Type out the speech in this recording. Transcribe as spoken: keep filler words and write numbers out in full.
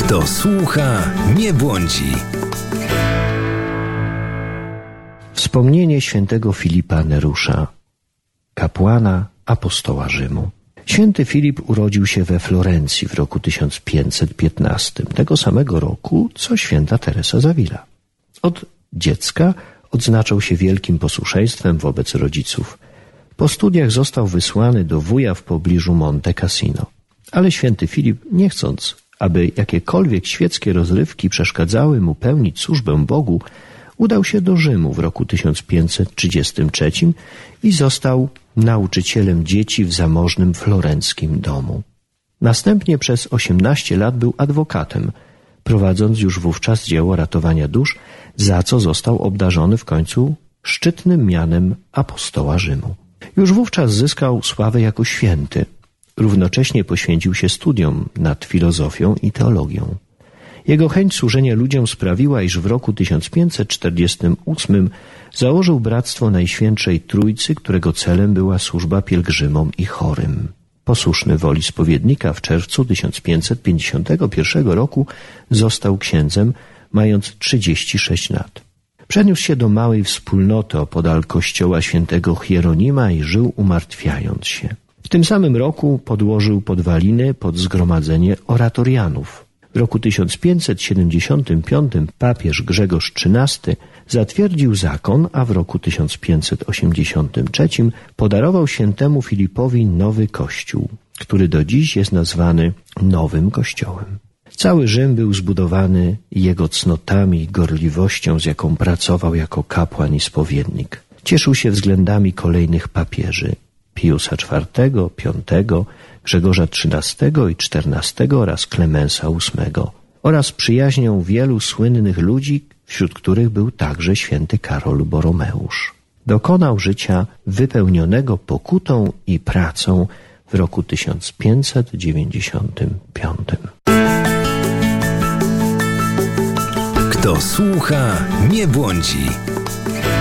Kto słucha, nie błądzi. Wspomnienie świętego Filipa Nerusza, kapłana apostoła Rzymu. Święty Filip urodził się we Florencji w roku tysiąc pięćset piętnastym, tego samego roku, co święta Teresa z Avila. Od dziecka odznaczał się wielkim posłuszeństwem wobec rodziców. Po studiach został wysłany do wuja w pobliżu Monte Cassino. Ale święty Filip, nie chcąc, aby jakiekolwiek świeckie rozrywki przeszkadzały mu pełnić służbę Bogu, udał się do Rzymu w roku tysiąc pięćset trzydziestym trzecim i został nauczycielem dzieci w zamożnym florenckim domu. Następnie przez osiemnaście lat był adwokatem, prowadząc już wówczas dzieło ratowania dusz, za co został obdarzony w końcu szczytnym mianem apostoła Rzymu. Już wówczas zyskał sławę jako święty. Równocześnie poświęcił się studiom nad filozofią i teologią. Jego chęć służenia ludziom sprawiła, iż w roku tysiąc pięćset czterdziestym ósmym założył Bractwo Najświętszej Trójcy, którego celem była służba pielgrzymom i chorym. Posłuszny woli spowiednika w czerwcu tysiąc pięćset pięćdziesiątego pierwszego roku został księdzem, mając trzydzieści sześć lat. Przeniósł się do małej wspólnoty opodal kościoła świętego Hieronima i żył umartwiając się. W tym samym roku podłożył podwaliny pod zgromadzenie oratorianów. W roku tysiąc pięćset siedemdziesiątym piątym papież Grzegorz trzynasty zatwierdził zakon, a w roku tysiąc pięćset osiemdziesiątym trzecim podarował świętemu Filipowi nowy kościół, który do dziś jest nazwany Nowym Kościołem. Cały Rzym był zbudowany jego cnotami i gorliwością, z jaką pracował jako kapłan i spowiednik. Cieszył się względami kolejnych papieży: Piusa czwartego, piątego, Grzegorza trzynastego i czternastego oraz Klemensa ósmego oraz przyjaźnią wielu słynnych ludzi, wśród których był także święty Karol Boromeusz. Dokonał życia wypełnionego pokutą i pracą w roku tysiąc pięćset dziewięćdziesiątym piątym. Kto słucha, nie błądzi.